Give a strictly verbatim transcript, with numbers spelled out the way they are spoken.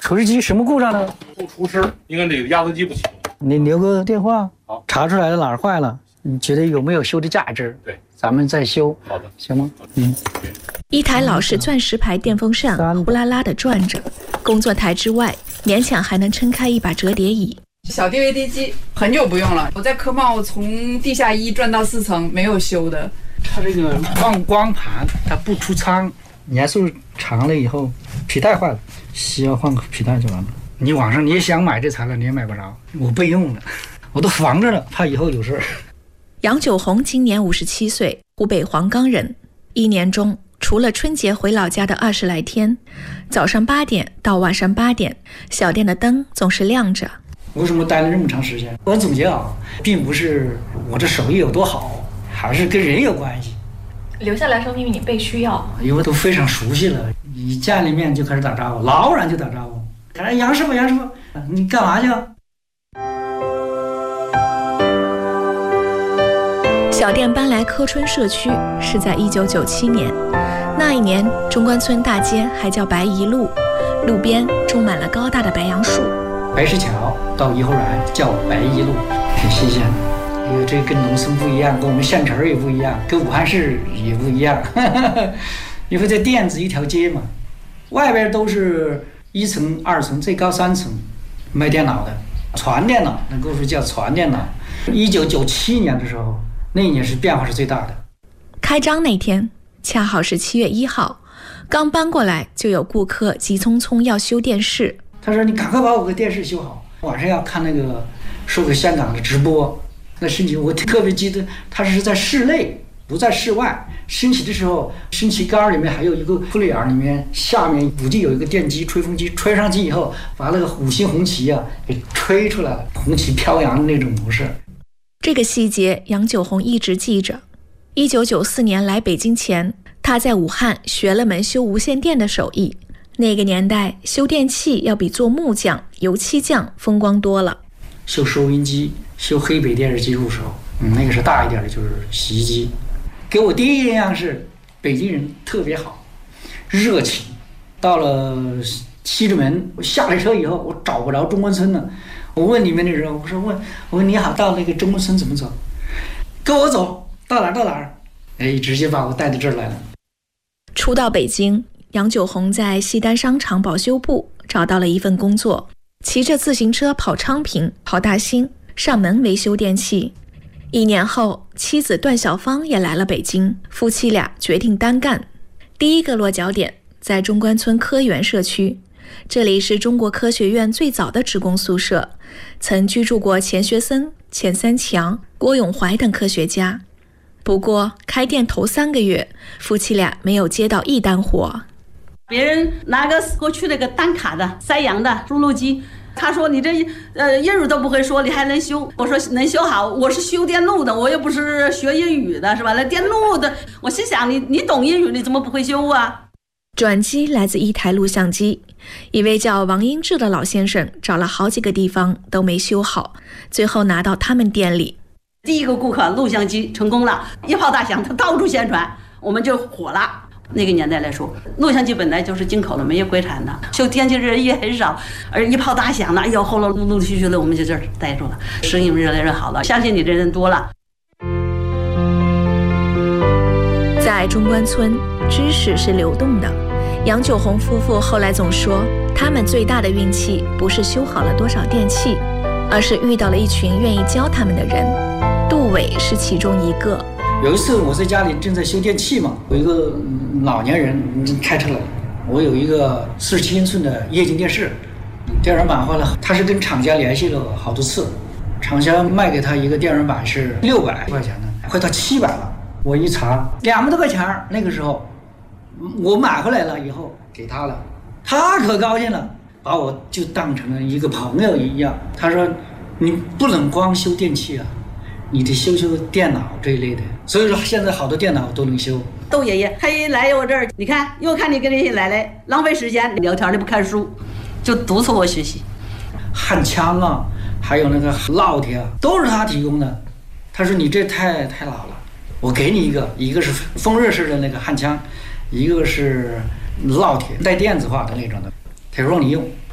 除湿机什么故障呢？ 不除湿，应该那个压缩机不启动。 你留个电话， 好， 查出来了哪儿坏了，你觉得有没有修的价值？ 对， 咱们再修。 好的， 行吗？嗯。 一台老式钻石牌电风扇呼啦啦地转着，工作台之外勉强还能撑开一把折叠椅。 小 D V D 机很久不用了，我在科贸从地下一转到四层没有修的。 它这个放光盘它不出仓，年数长了以后皮带坏了，需要换个皮带就完了。你网上你也想买这材料你也买不着，我备用的，我都防着了，怕以后有事儿。 杨九红今年五十七岁，湖北黄冈人。一年中除了春节回老家的二十来天，早上八点到晚上八点，小店的灯总是亮着。 为什么待了这么长时间？我总结啊，并不是我这手艺有多好，还是跟人有关系。 留下来说明你被需要， 因为都非常熟悉了，一见了面就开始打招呼，老远就打招呼。哎，杨师傅，杨师傅，你干嘛去？ 小店搬来柯春社区是在一九九七年，那一年中关村大街还叫白宜路，路边种满了高大的白杨树。 白石桥到颐和园叫白宜路，挺新鲜的。因为这跟农村不一样，跟我们县城也不一样，跟武汉市也不一样。因为这店子一条街嘛，外边都是一层、二层，最高三层卖电脑的，传电脑，能够说叫传电脑。一九九七年的时候，那一年是变化是最大的。 开张那天恰好是七月一号，刚搬过来就有顾客急匆匆要修电视。 他说：“你赶快把我个电视修好，晚上要看那个说给香港的直播。”那升旗我特别记得，它是在室内，不在室外。升旗的时候，升旗杆里面还有一个窟窿眼，里面下面估计有一个电机、吹风机，吹上去以后，把那个五星红旗啊给吹出来了，红旗飘扬的那种模式。 这个细节杨九红一直记着。一九九四年来北京前，他在武汉学了门修无线电的手艺。那个年代修电器要比做木匠、油漆匠风光多了。 修收音机、修黑白电视机入手，嗯，那个是大一点的，就是洗衣机。给我第一印象是北京人特别好，热情。到了西直门，我下了车以后，我找不着中关村了。我问里面的人，我说问，我说你好，到那个中关村怎么走？跟我走到哪儿到哪儿？哎，直接把我带到这儿来了。 初到北京，杨九红在西单商场保修部找到了一份工作，骑着自行车跑昌平、跑大兴，上门维修电器。一年后，妻子段小芳也来了北京，夫妻俩决定单干。第一个落脚点在中关村科园社区，这里是中国科学院最早的职工宿舍，曾居住过钱学森、钱三强、郭永怀等科学家。不过开店头三个月，夫妻俩没有接到一单活。 别人拿个过去那个单卡的三洋的录录机，他说你这呃英语都不会说，你还能修？我说能修好，我是修电路的，我又不是学英语的，是吧？那电路的，我心想你你懂英语，你怎么不会修啊？ 转机来自一台录像机，一位叫王英志的老先生找了好几个地方都没修好，最后拿到他们店里。 第一个顾客录像机成功了，一炮大响，他到处宣传，我们就火了。那个年代来说，录像机本来就是进口的，没有国产的，修电器人也很少，而一炮大响了，哎呦，后来陆陆续续的我们就这儿待住了，生意越来越好了，相信你的人多了。 在中关村，知识是流动的。杨九红夫妇后来总说，他们最大的运气不是修好了多少电器，而是遇到了一群愿意教他们的人。杜伟是其中一个。 有一次我在家里正在修电器嘛，有一个老年人开车来，我有一个四十七英寸的液晶电视，电源板坏了，他是跟厂家联系了好多次，厂家卖给他一个电源板是六百块钱的，快到七百了。我一查两百多块钱，那个时候我买回来了以后给他了，他可高兴了，把我就当成了一个朋友一样。他说你不能光修电器啊，你得修修电脑这一类的。所以说现在好多电脑都能修。 窦爷爷他一来我这儿，你看又看你跟人一来了，浪费时间聊天，你不看书，就督促我学习。 焊枪啊，还有那个烙铁啊，都是他提供的。他说你这太太老了，我给你一个，一个是风热式的那个焊枪，一个是烙铁带电子化的那种的，他说你用。